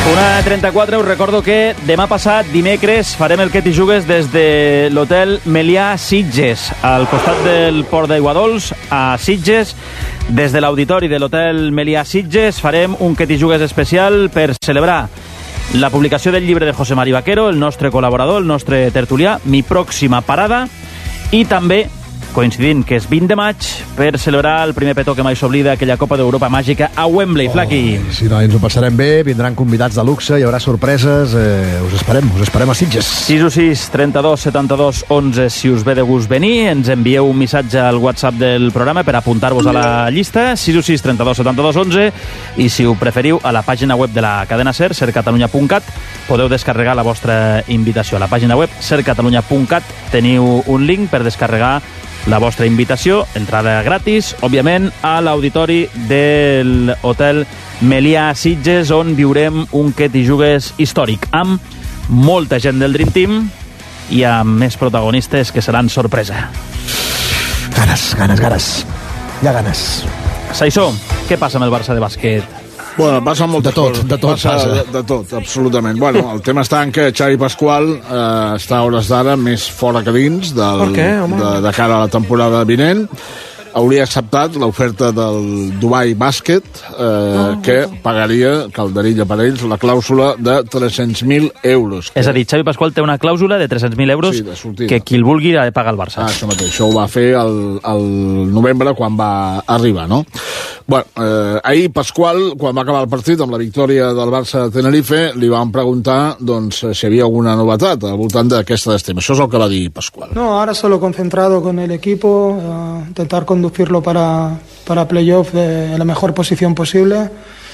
1:34, us recordo que demà passat, dimecres, farem el que t'hi jugues des de l'hotel Melià Sitges, al costat del Port d'Aiguadols, a Sitges. Des de l'auditori de l'hotel Melià Sitges farem un que t'hi jugues especial per celebrar la publicació del llibre de José Mari Vaquero, el nostre col·laborador, el nostre tertulià, Mi pròxima parada, i també coincidint que és 20 de maig, per celebrar el primer petó que mai s'oblida, aquella Copa d'Europa màgica a Wembley. Flaqui. Sí, no, ens ho passarem bé, vindran convidats de luxe, hi haurà sorpreses, us esperem a Sitges. 616 32 72 11, si us ve de gust venir, ens envieu un missatge al WhatsApp del programa per apuntar-vos a la llista, 616 32 72 11, i si ho preferiu, a la pàgina web de la cadena SER, sercatalunya.cat, podeu descarregar la vostra invitació. A la pàgina web sercatalunya.cat teniu un link per descarregar la vostra invitació, entrada gratis, òbviament, a l'auditori del Hotel Melià Sitges, on viurem un que t'hi jugues històric, amb molta gent del Dream Team i amb més protagonistes que seran sorpresa. Ganes. Hi ha ganes. Saissó, què passa amb el Barça de bàsquet? Bueno, passa molt de tot, de tot, absolutament. Bueno, el tema està en que Xavi Pasqual està a hores d'ara més fora que dins de cara a la temporada vinent. Hauria acceptat l'oferta del Dubai Bàsquet, que pagaria, calderilla per ells, la clàusula de 300.000 euros. És a dir, Xavi Pasqual té una clàusula de 300.000 euros, sí, que qui el vulgui ha de pagar al Barça. Això mateix, això ho va fer el novembre quan va arribar, no? Bueno, ahir Pasqual, quan va acabar el partit amb la victòria del Barça de Tenerife, li van preguntar doncs, si hi havia alguna novetat al voltant d'aquesta estima. Això és el que va dir Pasqual. No, ahora solo concentrado con el equipo, intentar conducirlo para playoff en la mejor posición posible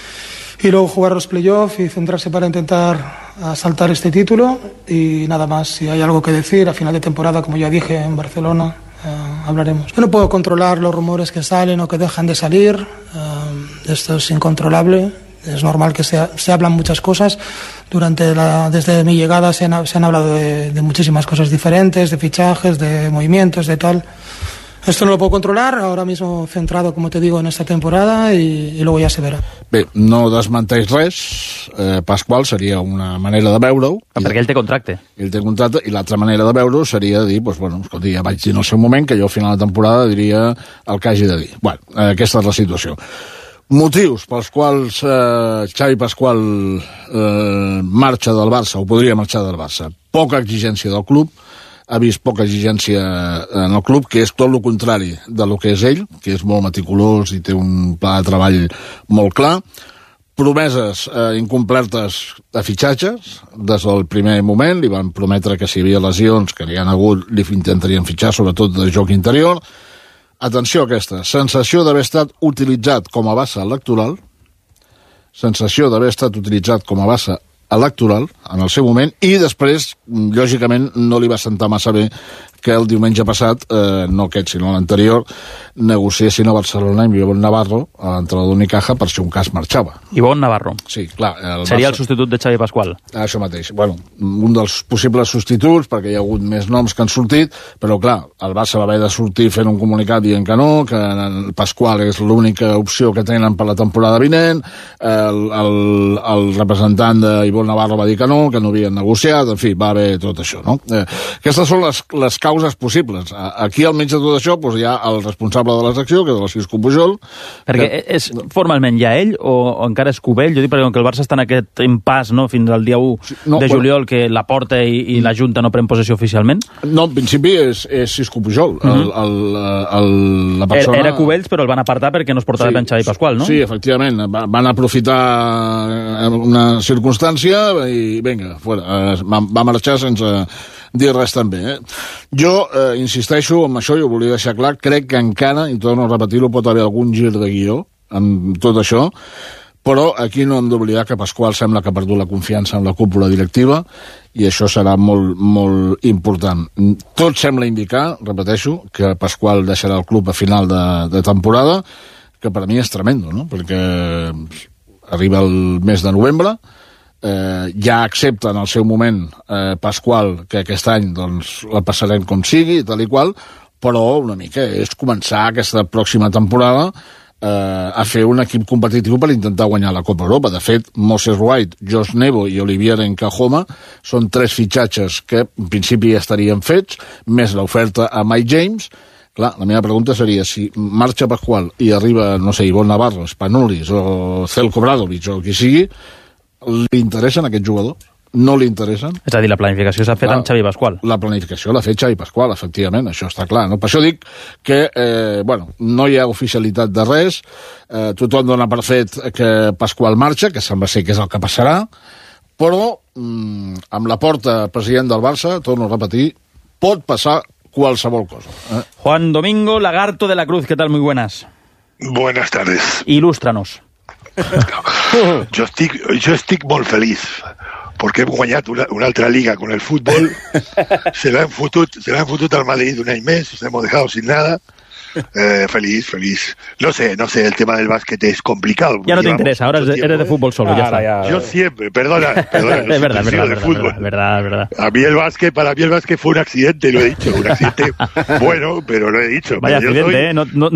y luego jugar los playoffs y centrarse para intentar asaltar este título y nada más. Si hay algo que decir a final de temporada, como ya dije en Barcelona, hablaremos. Yo no puedo controlar los rumores que salen o que dejan de salir, esto es incontrolable. Es normal que se hablan muchas cosas. Desde mi llegada se han hablado de muchísimas cosas diferentes, de fichajes, de movimientos, de tal. Esto no lo puedo controlar, ahora mismo centrado, como te digo, en esta temporada y luego ja se verà. Bé, no desmenteix res, Pasqual, seria una manera de veure-ho. Perquè ell té contracte. Ell té contracte, i l'altra manera de veure-ho seria dir, doncs, bueno, escolti, ja vaig dir en el seu moment que jo al final de temporada diria el que hagi de dir. Bueno, aquesta és la situació. Motius pels quals Xavi Pasqual marxa del Barça, o podria marxar del Barça. Poca exigència del club, ha vist poca exigència en el club, que és tot el contrari de lo que és ell, que és molt meticulós i té un pla de treball molt clar. Promeses incomplertes de fitxatges des del primer moment, li van prometre que si hi havia lesions que n'hi ha hagut li intentarien fitxar, sobretot de joc interior. Atenció a aquesta, sensació d'haver estat utilitzat com a base electoral, en el seu moment, i després, lògicament, no li va sentar massa bé que el diumenge passat, no aquest sinó l'anterior, negociessin a Barcelona amb Ivonne Navarro, a l'entrenador d'Unicaja, per si un cas marxava. Ivonne Navarro. Sí, clar. Seria el substitut de Xavi Pasqual. Això mateix. Bueno, un dels possibles substituts, perquè hi ha hagut més noms que han sortit, però clar, el Barça va haver de sortir fent un comunicat dient que no, que el Pasqual és l'única opció que tenen per la temporada vinent, el representant d'Ivonne Navarro va dir que no havien negociat, en fi, va haver tot això, no? Aquestes són les causes possibles. Aquí, al mig de tot això, doncs, hi ha el responsable de la secció, que és l'Cisco Pujol. Perquè formalment ja ell, o encara és Cubell? Jo dic perquè el Barça està en aquest impàs, no?, fins al dia 1 de juliol, que la Porta i la Junta no pren possessió oficialment? No, en principi és Cisco Pujol. La persona... Era Cubells, però el van apartar perquè no es portava ben Xavi Pasqual, no? Sí, efectivament. Van aprofitar una circumstància i, vinga, va marxar sense dir res també. Jo insisteixo en això, i ho volia deixar clar, crec que encara, i torno a repetir-ho, pot haver algun gir de guió amb tot això, però aquí no hem d'oblidar que Pasqual sembla que ha perdut la confiança en la cúpula directiva i això serà molt, molt important. Tot sembla indicar, repeteixo, que Pasqual deixarà el club a final de temporada, que per a mi és tremendo, no? Perquè arriba el mes de novembre, ja accepta en el seu moment Pasqual que aquest any doncs, la passarem com sigui, tal i qual, però una mica és començar aquesta pròxima temporada a fer un equip competitiu per intentar guanyar la Copa Europa. De fet, Moses White, Josh Nebo i Olivier Nkahoma són 3 fitxatges que en principi ja estarien fets, més l'oferta a Mike James. Clar, la meva pregunta seria, si marxa Pascual i arriba, no sé, Ivonne Navarro, Spanulis o Zelko Bradovic o qui sigui, li interessen aquests jugadors? No li interessen? És a dir, la planificació s'ha fet amb Xavi Pascual. La planificació l'ha fet Xavi Pascual, efectivament, això està clar. No? Per això dic que no hi ha oficialitat de res, tothom dona per fet que Pascual marxa, que sembla ser que és el que passarà, però amb la porta president del Barça, torno a repetir, pot passar qualsevol cosa. Juan Domingo Lagarto de la Cruz, ¿qué tal? Muy buenas. Buenas tardes. Il·lústranos. Jo estic molt feliç perquè hem guanyat una altra liga con el fútbol. Se la han fotut al Madrid un any més, nos hemos dejado sin nada. Feliz. No sé, el tema del básquet es complicado. Ya no te interesa, ahora eres de fútbol solo, ya está. Yo siempre, perdona. Es verdad. Para mí el básquet fue un accidente, lo he dicho, un accidente bueno, pero lo he dicho. Vaya accidente,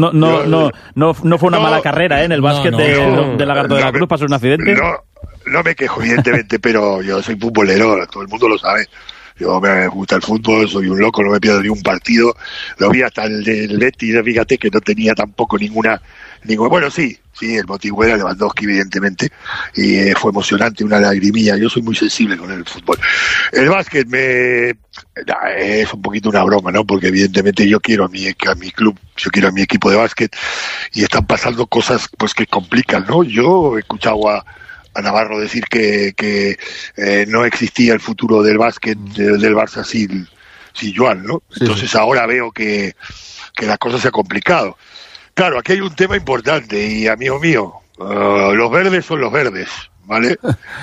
no fue una mala carrera, en el básquet de Lagarto de la Cruz, pasó un accidente. No me quejo, evidentemente, pero yo soy futbolero, todo el mundo lo sabe. Yo me gusta el fútbol, soy un loco, no me pierdo ni un partido. Lo vi hasta el del Betis, fíjate que no tenía tampoco ninguna... Bueno, sí, el motivo era Lewandowski, evidentemente, y fue emocionante, una lagrimilla. Yo soy muy sensible con el fútbol. El básquet es un poquito una broma, ¿no? Porque evidentemente yo quiero a mi club, yo quiero a mi equipo de básquet, y están pasando cosas pues que complican, ¿no? Yo he escuchado a Navarro decir que no existía el futuro del básquet del Barça sin Joan, ¿no? Sí. Entonces ahora veo que la cosa se ha complicado. Claro, aquí hay un tema importante y, amigo mío, los verdes son los verdes, ¿vale?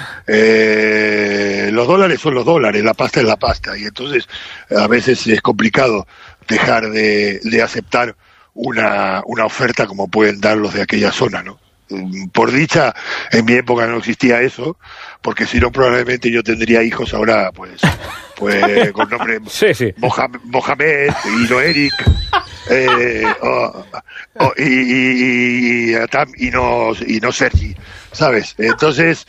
Los dólares son los dólares, la pasta es la pasta, y entonces a veces es complicado dejar de aceptar una oferta como pueden dar los de aquella zona, ¿no? Por dicha, en mi época no existía eso, porque si no probablemente yo tendría hijos ahora, pues con nombre sí. Mohamed y no Eric, y no Sergi, ¿sabes? Entonces,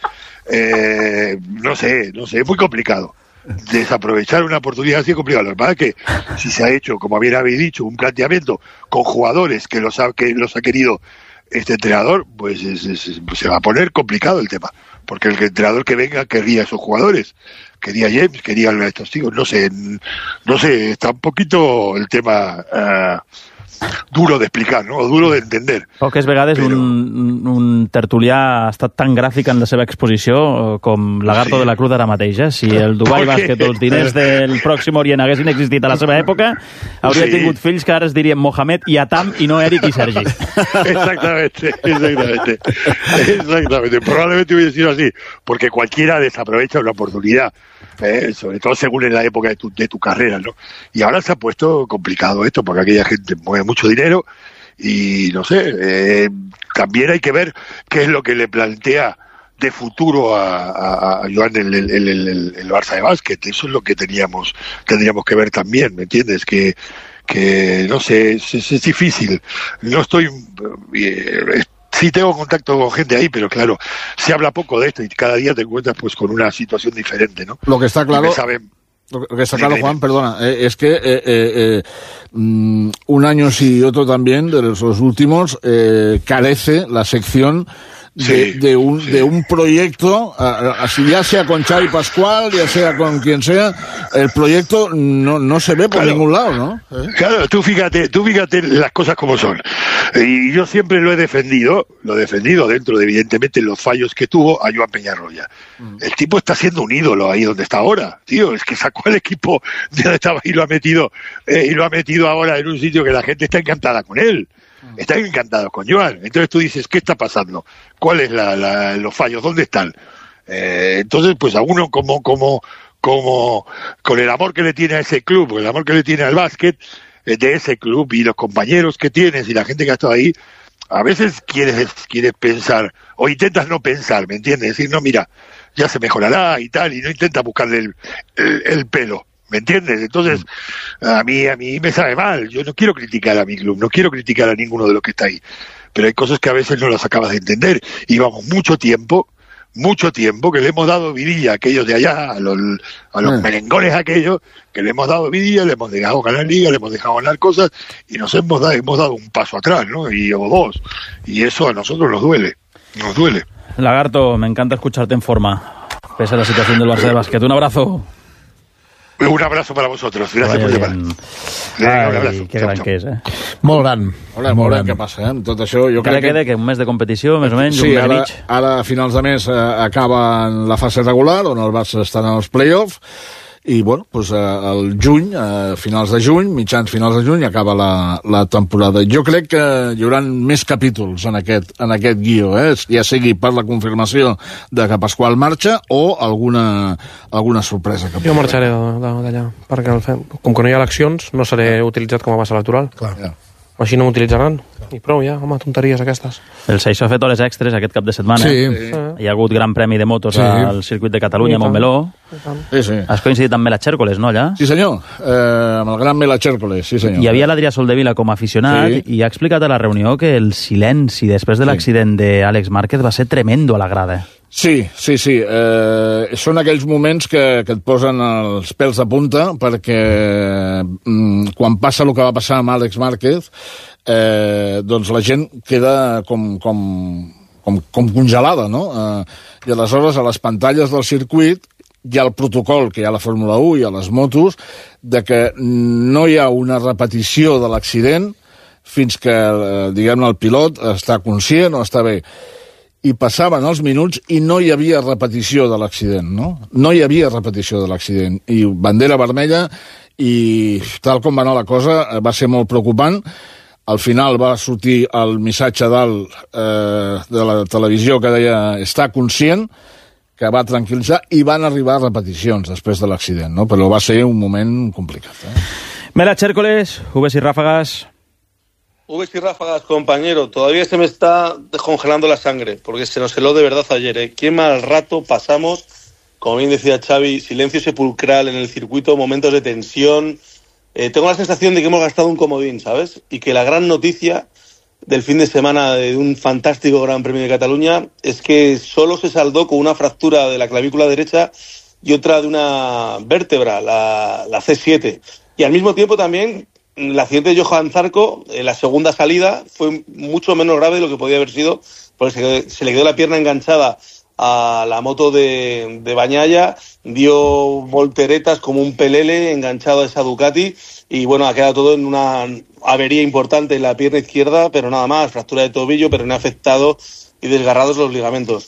no sé, es muy complicado. Desaprovechar una oportunidad así es complicado. Lo que pasa es que si se ha hecho, como bien habéis dicho, un planteamiento con jugadores que los ha querido este entrenador, pues se va a poner complicado el tema, porque el entrenador que venga querría a esos jugadores, quería James, quería a estos tíos, no sé, está un poquito el tema duro de explicar, no? O duro de entender. Poques vegades un tertulià ha estat tan gràfic en la seva exposició com Lagarto de la Cruz ara mateix. Si el Dubai Bàsquet o els diners del Pròxim Orient haguessin existit a la seva època, hauria tingut fills que ara es dirien Mohamed i Atam i no Eric i Sergi. Exactamente. Probablemente hubiera sido así, porque cualquiera desaprovecha una oportunidad. Sobre todo según en la época de tu carrera, ¿no? Y ahora se ha puesto complicado esto, porque aquella gente mueve mucho dinero y no sé, también hay que ver qué es lo que le plantea de futuro a Joan el Barça de básquet. Eso es lo que tendríamos que ver también, ¿me entiendes? Que no sé, es difícil. No estoy... Sí tengo contacto con gente ahí, pero claro, se habla poco de esto y cada día te encuentras pues con una situación diferente, ¿no? Lo que está claro, Juan, perdona, es que un año sí y otro también, de los últimos, carece la sección de un proyecto, así ya sea con Xavi Pascual, ya sea con quien sea, el proyecto no se ve por ningún lado, ¿no? Claro, tú fíjate las cosas como son. Y yo siempre lo he defendido dentro de, evidentemente, los fallos que tuvo a Joan Peñarroya. El tipo está siendo un ídolo ahí donde está ahora, tío, es que sacó el equipo de donde estaba y lo ha metido ahora en un sitio que la gente está encantada con él. Están encantados con Joan. Entonces tú dices, ¿qué está pasando? ¿Cuáles los fallos? ¿Dónde están? Entonces, pues a uno como con el amor que le tiene a ese club, el amor que le tiene al básquet, de ese club y los compañeros que tienes y la gente que ha estado ahí, a veces quieres pensar, o intentas no pensar, ¿me entiendes? Decir, no, mira, ya se mejorará y tal, y no intentas buscarle el pelo. ¿Me entiendes? Entonces, a mí me sabe mal. Yo no quiero criticar a mi club, no quiero criticar a ninguno de los que está ahí. pero hay cosas que a veces no las acabas de entender. Íbamos mucho tiempo que le hemos dado vidilla a aquellos de allá, a los merengones aquellos, que le hemos dado vidilla, le hemos dejado ganar liga, le hemos dejado ganar cosas, y nos hemos dado un paso atrás, ¿no? O dos. Y eso a nosotros nos duele. Lagarto, me encanta escucharte en forma, pese a la situación del Barça de bàsquet. Un abrazo. Un abrazo para vosotros. Gràcies per llamar. Un abrazo. Que gran que és, Molt gran. Molt gran què passa, Tot això, jo crec que un mes de competició, més o menys, sí, un mes i mig. Ara, a finals de mes, acaba la fase regular, on el Barça està en els play-offs, i, bueno, doncs, el juny, finals de juny, mitjans finals de juny, acaba la temporada. Jo crec que hi haurà més capítols en aquest guió, ja sigui per la confirmació de que Pasqual marxa o alguna sorpresa. Jo marxaré d'allà, perquè com que no hi ha eleccions, no seré utilitzat com a base electoral. Clar. Ja. Així no m'utilitzaran. I prou, ja, home, tonteries aquestes. El Seixó ha fet hores extres aquest cap de setmana. Sí. Hi ha hagut gran premi de motos al circuit de Catalunya, a Montmeló. Sí. Has coincidit amb Mela Chércoles, no, allà? Sí, senyor. Amb el gran Mela Chércoles, sí, senyor. Hi havia l'Adrià Soldevila com a aficionat i ha explicat a la reunió que el silenci després de l'accident d'Àlex Márquez va ser tremendo a la grada. Sí. Són aquells moments que et posen els pèls de punta, perquè quan passa el que va passar amb Àlex Márquez, doncs la gent queda com congelada, no? I aleshores a les pantalles del circuit hi ha el protocol que hi ha a la Fórmula 1 i a les motos de que no hi ha una repetició de l'accident fins que, diguem-ne, el pilot està conscient o està bé. I passaven els minuts i no hi havia repetició de l'accident, no? No hi havia repetició de l'accident. I bandera vermella, i tal com va anar la cosa, va ser molt preocupant. Al final va sortir el missatge dalt de la televisió que deia està conscient, que va tranquil·litzar, i van arribar repeticions després de l'accident, no? Però va ser un moment complicat. Mela Chércoles, Uves y Ráfagas. Uves y Ráfagas, compañero, todavía se me está descongelando la sangre, porque se nos heló de verdad ayer. Qué mal rato pasamos, como bien decía Xavi, silencio sepulcral en el circuito, momentos de tensión. Tengo la sensación de que hemos gastado un comodín, ¿sabes? Y que la gran noticia del fin de semana de un fantástico Gran Premio de Cataluña es que solo se saldó con una fractura de la clavícula derecha y otra de una vértebra, la C7. Y al mismo tiempo también el accidente de Johan Zarco, la segunda salida, fue mucho menos grave de lo que podía haber sido, porque se le quedó la pierna enganchada a la moto de Bagnaia, dio volteretas como un pelele enganchado a esa Ducati, y bueno, ha quedado todo en una avería importante en la pierna izquierda, pero nada más, fractura de tobillo, pero no ha afectado y desgarrados los ligamentos.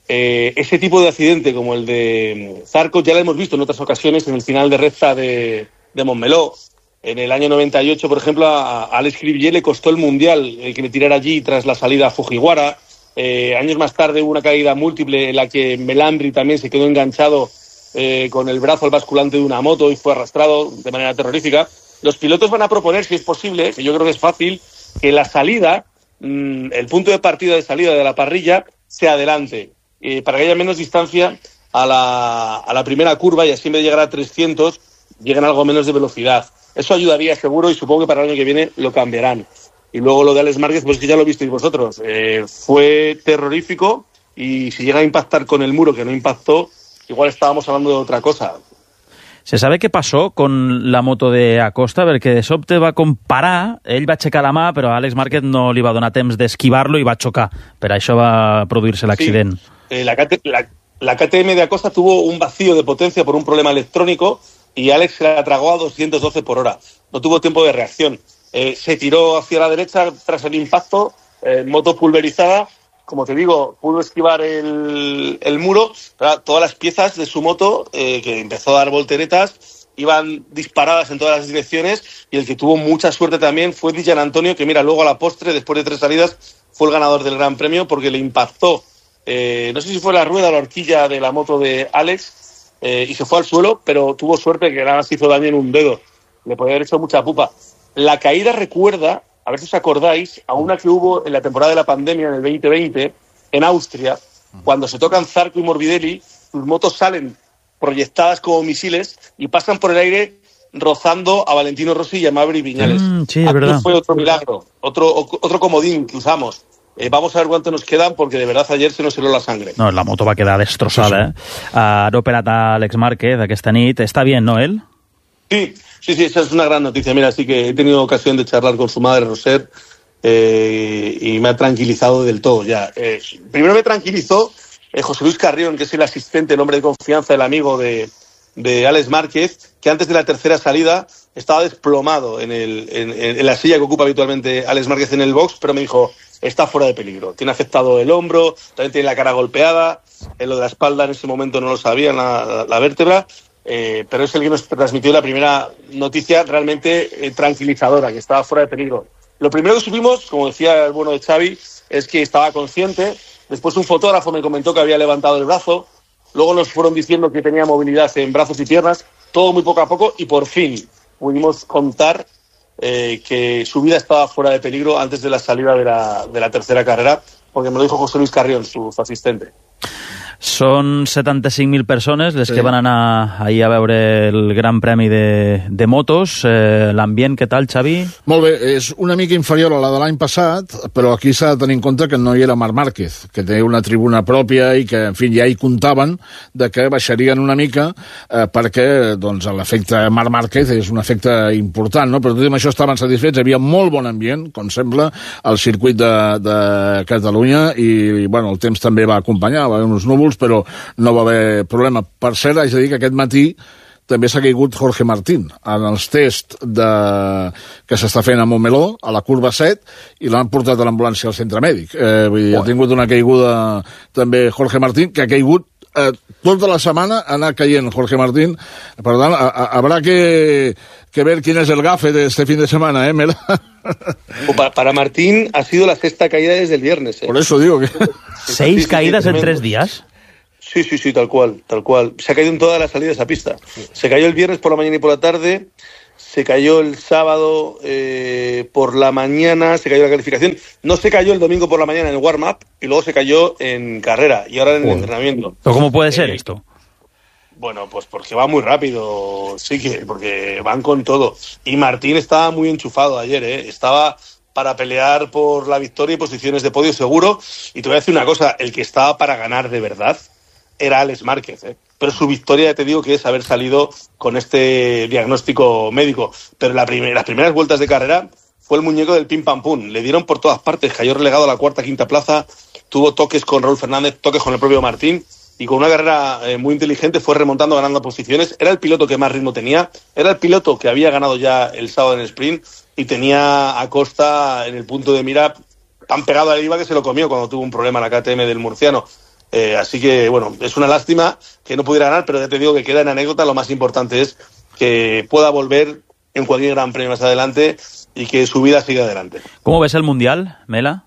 Ese tipo de accidente como el de Zarco ya lo hemos visto en otras ocasiones en el final de recta de Montmeló. En el año 98, por ejemplo, a Alex Cribillet le costó el Mundial que le tirara allí tras la salida a Fujiwara. Años más tarde hubo una caída múltiple en la que Melambri también se quedó enganchado con el brazo al basculante de una moto y fue arrastrado de manera terrorífica. Los pilotos van a proponer, si es posible, que yo creo que es fácil, que la salida, el punto de partida de salida de la parrilla, se adelante, para que haya menos distancia a la primera curva y así en vez de llegar a 300, lleguen algo menos de velocidad. Eso ayudaría seguro y supongo que para el año que viene lo cambiarán. Y luego lo de Alex Márquez, pues que ya lo visteis vosotros. Fue terrorífico y si llega a impactar con el muro que no impactó, igual estábamos hablando de otra cosa. Se sabe què passó con la moto de Acosta? Perquè de sobte va comparar, ell va aixecar la mà, però a Àlex Márquez no li va donar temps d'esquivar-lo i va xocar. Per això va produir-se l'accident. Sí. La KTM de Acosta tuvo un vacío de potencia por un problema electrónico y Alex se la tragó a 212 por hora. No tuvo tiempo de reacción. Se tiró hacia la derecha tras el impacto, moto pulverizada. Como te digo, pudo esquivar el muro. Todas las piezas de su moto, que empezó a dar volteretas, iban disparadas en todas las direcciones. Y el que tuvo mucha suerte también fue Dijan Antonio, que mira, luego a la postre, después de 3 salidas, fue el ganador del Gran Premio porque le impactó. No sé si fue la rueda o la horquilla de la moto de Alex, y se fue al suelo, pero tuvo suerte que nada más hizo daño en un dedo. Le podía haber hecho mucha pupa. La caída recuerda, a ver si os acordáis, a una que hubo en la temporada de la pandemia, en el 2020, en Austria, cuando se tocan Zarco y Morbidelli, sus motos salen proyectadas como misiles y pasan por el aire rozando a Valentino Rossi y a Maverick Viñales. Sí, es verdad. Fue otro milagro, otro comodín que usamos. Vamos a ver cuánto nos quedan, porque de verdad ayer se nos heló la sangre. No, la moto va a quedar destrozada. Ha operat a Alex Márquez aquesta nit. Está bien, ¿no, él? Sí, esa es una gran noticia. Mira, sí que he tenido ocasión de charlar con su madre, Roser, y me ha tranquilizado del todo ya. Primero me tranquilizó José Luis Carrión, que es el asistente, el hombre de confianza, el amigo de Alex Márquez, que antes de la tercera salida estaba desplomado en la silla que ocupa habitualmente Alex Márquez en el box, pero me dijo, está fuera de peligro. Tiene afectado el hombro, también tiene la cara golpeada, en lo de la espalda en ese momento no lo sabía, la vértebra, pero es el que nos transmitió la primera noticia realmente tranquilizadora, que estaba fuera de peligro. Lo primero que supimos, como decía el bueno de Xavi, es que estaba consciente. Después un fotógrafo me comentó que había levantado el brazo. Luego nos fueron diciendo que tenía movilidad en brazos y piernas. Todo muy poco a poco y por fin pudimos contar que su vida estaba fuera de peligro antes de la salida de la tercera carrera, porque me lo dijo José Luis Carrión, su asistente. Són 75.000 persones les que van anar ahir a veure el Gran Premi de motos. L'ambient, què tal, Xavi? Molt bé, és una mica inferior a la de l'any passat, però aquí s'ha de tenir en compte que no hi era Marc Márquez, que té una tribuna pròpia i que, en fi, ja hi comptaven de que baixarien una mica perquè doncs, l'efecte Marc Márquez és un efecte important, no? Però tot i amb això estaven satisfets, hi havia molt bon ambient, com sembla, al circuit de Catalunya i, bueno, el temps també va acompanyar, va haver uns núvols, però no va haver problema. Per cert, haig de dir que aquest matí també s'ha caigut Jorge Martín en els tests que s'està fent a Montmeló, a la curva 7, i l'han portat a l'ambulància al centre mèdic. Vull dir, ha tingut una caiguda també Jorge Martín, que ha caigut tota la setmana, ha anat caient Jorge Martín. Per tant, habrá que ver quién es el gafe de este fin de semana, Mela. Para Martín ha sido la sexta caída desde el viernes. Por eso digo que... 6 caídas en 3 días. Sí, tal cual. Se ha caído en todas las salidas a pista. Se cayó el viernes por la mañana y por la tarde, se cayó el sábado por la mañana, se cayó la calificación, no se cayó el domingo por la mañana en el warm-up y luego se cayó en carrera y ahora en el entrenamiento. ¿Pero cómo puede ser esto? Bueno, pues porque va muy rápido, sí, porque van con todo. Y Martín estaba muy enchufado ayer, estaba para pelear por la victoria y posiciones de podio seguro. Y te voy a decir una cosa, el que estaba para ganar de verdad era Alex Márquez, pero su victoria, ya te digo, que es haber salido con este diagnóstico médico. Pero las primeras vueltas de carrera fue el muñeco del pim pam pum. Le dieron por todas partes, cayó relegado a la cuarta, quinta plaza, tuvo toques con Raúl Fernández, toques con el propio Martín, y con una carrera muy inteligente fue remontando, ganando posiciones. Era el piloto que más ritmo tenía, era el piloto que había ganado ya el sábado en el sprint y tenía a Costa en el punto de mira tan pegado al IVA que se lo comió cuando tuvo un problema en la KTM del murciano. Así que, bueno, es una lástima que no pudiera ganar, pero ya te digo que queda en anécdota. Lo más importante es que pueda volver en cualquier Gran Premio más adelante y que su vida siga adelante. ¿Cómo ves el Mundial, Mela?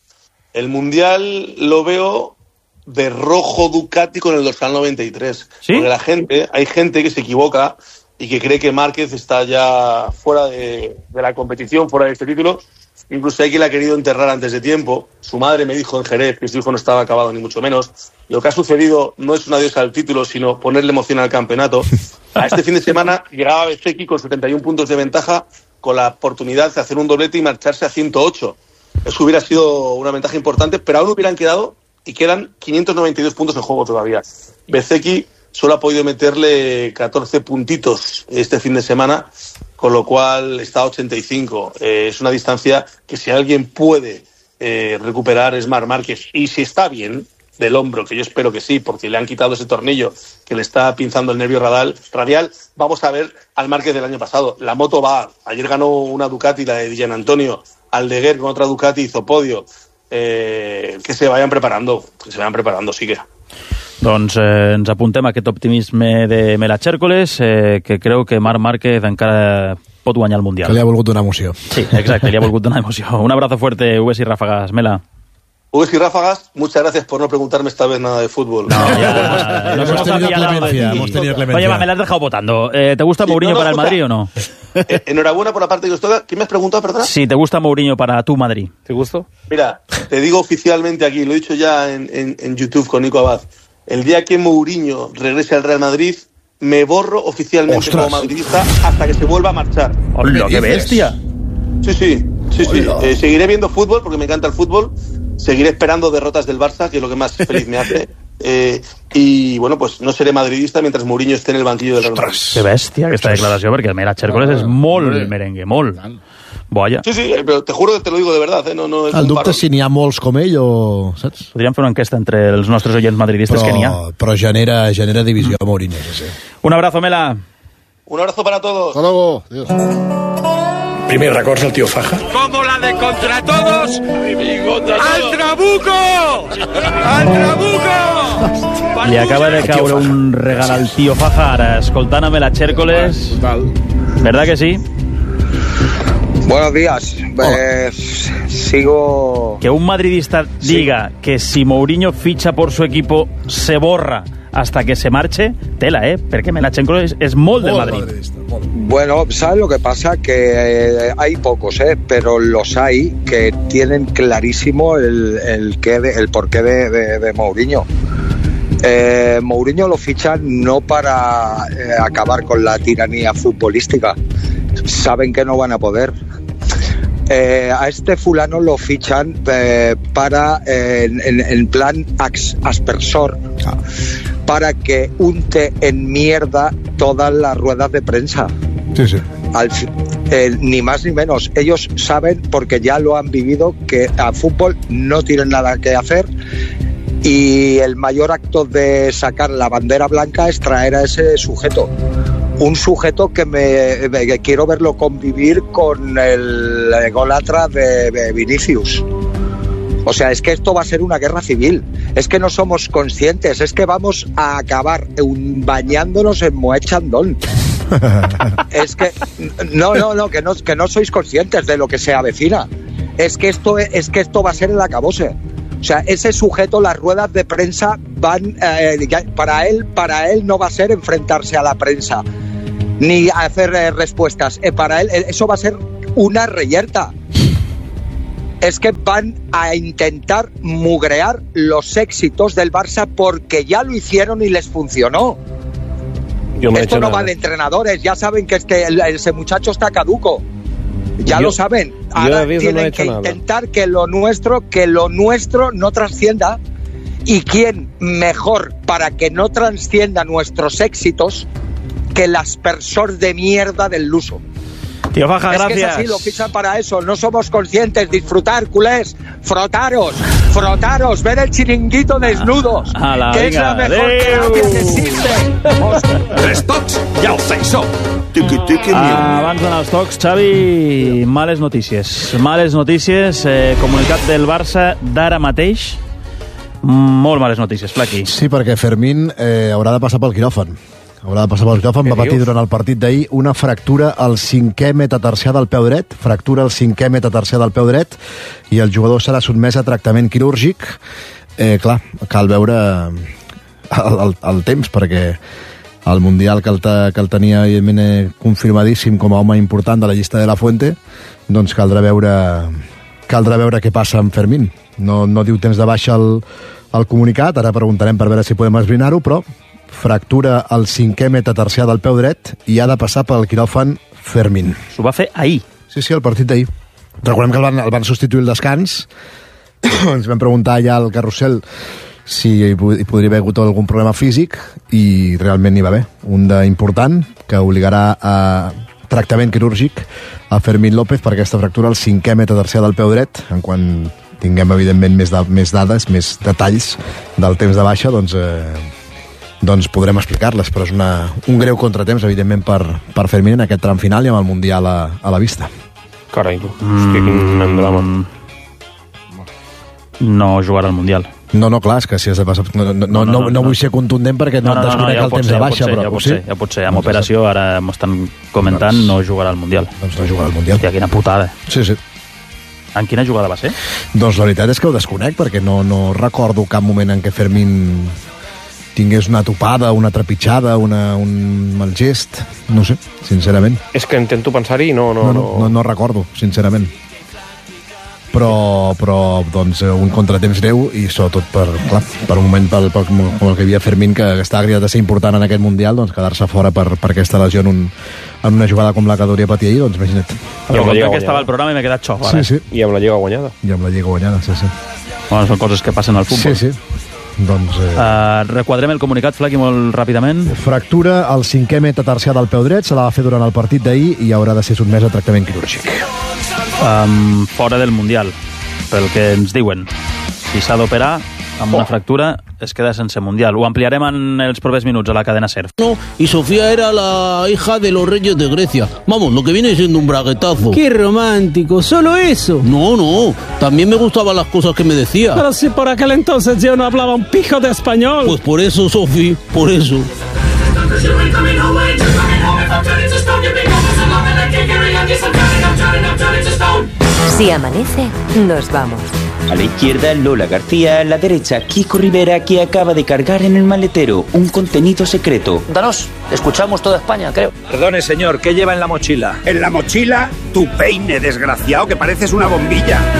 El Mundial lo veo de rojo Ducati con el dorsal 93. ¿Sí? Porque hay gente que se equivoca y que cree que Márquez está ya fuera de la competición, fuera de este título. Incluso hay quien la ha querido enterrar antes de tiempo. Su madre me dijo en Jerez que su hijo no estaba acabado, ni mucho menos. Lo que ha sucedido no es un adiós al título, sino ponerle emoción al campeonato. A este fin de semana llegaba Bezzecchi con 71 puntos de ventaja, con la oportunidad de hacer un doblete y marcharse a 108. Eso hubiera sido una ventaja importante, pero aún hubieran quedado y quedan 592 puntos en juego todavía. Bezzecchi solo ha podido meterle 14 puntitos este fin de semana, con lo cual está a 85. Es una distancia que si alguien puede recuperar es Marc Márquez. Y si está bien del hombro, que yo espero que sí, porque le han quitado ese tornillo que le está pinzando el nervio radial, vamos a ver al Márquez del año pasado. La moto va. Ayer ganó una Ducati, la de Gian Antonio. Aldeguer con otra Ducati hizo podio. Que se vayan preparando, sí que... Doncs ens apuntem a aquest optimisme de Mela Chércoles, que creu que Marc Márquez encara pot guanyar el Mundial. Que li ha volgut donar emoció. Sí, exacte, li ha volgut donar emoció. Un abrazo fuerte, Uves y Ráfagas. Mela. Uves y Ráfagas, muchas gracias por no preguntarme esta vez nada de fútbol. No, ya, hemos tenido clemencia. Oye, me la has dejado votando. ¿Te gusta Mourinho para el Madrid o no? Enhorabuena por la parte que os toca. ¿Quién me has preguntado, perdona? Sí, ¿te gusta Mourinho para tu Madrid? ¿Te gustó? Mira, te digo oficialmente aquí, lo he dicho ya en YouTube con Nico Abad. El día que Mourinho regrese al Real Madrid, me borro oficialmente como madridista hasta que se vuelva a marchar. ¡Hola, qué bestia! Sí. Seguiré viendo fútbol porque me encanta el fútbol, seguiré esperando derrotas del Barça, que es lo que más feliz me hace. Y bueno, pues no seré madridista mientras Mourinho esté en el banquillo del Real Madrid. Que bèstia aquesta declaració, perquè el Xèrcoles és molt merengue, molt. Boia. Sí, pero te juro que te lo digo de verdad, no es el un dubte parón. si n'hi ha molts com ell o... Saps? Podríem fer una enquesta entre els nostres oients madridistes que n'hi ha. Però genera divisió a Mourinho, sí. Un abrazo, Mela. Un abrazo para todos. Hasta luego. Adiós. Primer records el tío Faja. Como la de contra todos. ¡Al trabuco! ¡Al trabuco! Li acaba de caure un regal al tío Faja ara, escoltant a Mela Xèrcoles. ¿Verdad que sí? Buenos días. Sigo... Que un madridista diga que si Mourinho ficha por su equipo se borra hasta que se marche, tela, perquè Mela Xèrcoles és molt del Madrid. Bueno, ¿sabes lo que pasa? Que hay pocos, pero los hay que tienen clarísimo el porqué de Mourinho. Mourinho lo fichan no para acabar con la tiranía futbolística. Saben que no van a poder. A este fulano lo fichan para en plan aspersor, para que unte en mierda todas las ruedas de prensa. Sí. Ni más ni menos. Ellos saben, porque ya lo han vivido, que a fútbol no tienen nada que hacer, y el mayor acto de sacar la bandera blanca es traer a ese sujeto. Un sujeto que quiero verlo convivir con el ególatra de Vinicius. O sea, es que esto va a ser una guerra civil. Es que no somos conscientes. Es que vamos a acabar bañándonos en Moët Chandon. Es que que no sois conscientes de lo que se avecina. Es que esto va a ser el acabose. O sea, ese sujeto, las ruedas de prensa van para él no va a ser enfrentarse a la prensa ni hacer respuestas. Para él eso va a ser una reyerta. Es que van a intentar mugrear los éxitos del Barça porque ya lo hicieron y les funcionó. Esto no va de entrenadores, ya saben que ese muchacho está caduco. Ya lo saben. Ahora tienen que intentar que lo nuestro no trascienda. ¿Y quién mejor para que no trascienda nuestros éxitos que el aspersor de mierda del Luso? Tío Faja, gracias. Es que es así, lo fichan para eso. No somos conscientes. Disfrutar, culés. Frotaros, ver el chiringuito desnudos. Que es la mejor terapia que existe. Tres tocs, ja ho sé, això. Abans d'anar als tocs, Xavi, males notícies. Comunicat del Barça d'ara mateix. Molt males notícies, Flaqui. Sí, perquè Fermín haurà de passar pel quiròfan. Va patir durant el partit d'ahir una fractura al 5è metatarsià del peu dret, i el jugador serà sotmès a tractament quirúrgic. Clar, cal veure el temps, perquè el Mundial que el tenia confirmadíssim com a home important de la llista de la Fuente, doncs caldrà veure què passa amb Fermín. No diu temps de baixa el comunicat, ara preguntarem per veure si podem esbrinar-ho, però fractura al 5è metatarsià del peu dret i ha de passar pel quiròfan Fermín. S'ho va fer ahir. Sí, el partit d'ahir. Recordem que el van substituir el descans. Ens vam preguntar ja al carrusel si hi podria haver hagut algun problema físic i realment n'hi va haver. Un d'important que obligarà a tractament quirúrgic a Fermín López per aquesta fractura al 5è metatarsià del peu dret. En quan tinguem, evidentment, més dades, més detalls del temps de baixa, doncs podrem explicar-les, però és un greu contratemps, evidentment, per Fermín en aquest tram final i amb el Mundial a la vista. Carai, hòstia, quin drama. No jugarà al Mundial. No, clar, és que si has de passar... No vull ser contundent perquè no desconec el temps de baixa, però... Ja pot ser, amb operació, ara m'ho estan comentant, no jugarà al Mundial. Doncs no jugarà al Mundial. Hòstia, quina putada. Sí. En quina jugada va ser? Doncs la veritat és que ho desconec, perquè no recordo cap moment en què Fermín tingués una topada, una trepitjada, un mal gest, no sé, sincerament. És que intento pensar-hi i no recordo, sincerament. Però doncs, un contratemps greu i sobretot per un moment com el que hi havia Fermín, que està cridat a ser important en aquest Mundial, doncs quedar-se fora per aquesta lesió en una jugada com la que hauria patit ahir, doncs imagina't. Jo que estava al programa i m'he quedat xoc. Sí. I amb la Lliga guanyada. Sí. Bueno, són coses que passen al futbol. Sí. Doncs, requadrem el comunicat, Flaqui, molt ràpidament. Fractura al 5è metatarsià del peu dret, se la va fer durant el partit d'ahir i haurà de ser sotmès a tractament quirúrgic. Fora del Mundial, pel que ens diuen. Si s'ha d'operar amb una fractura, es queda sense Mundial. Ho ampliarem en els propers minuts a la cadena SER. Y Sofía era la hija de los reyes de Grecia. Vamos, lo que viene siendo un braguetazo. ¡Qué romántico! ¿Solo eso? No, también me gustaban las cosas que me decía. Pero si por aquel entonces yo no hablaba un pijo de español. Pues por eso, Sofi, por eso. Si amanece, nos vamos. A la izquierda, Lola García. A la derecha, Kiko Rivera, que acaba de cargar en el maletero un contenido secreto. Danos, escuchamos toda España, creo. Perdone, señor, ¿qué lleva en la mochila? En la mochila, tu peine, desgraciado, que pareces una bombilla.